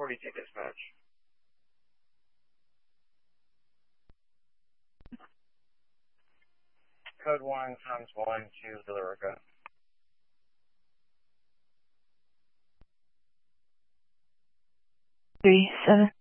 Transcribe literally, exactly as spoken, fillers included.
forty-two dispatch. Code one times one to Villarica. Three, seven.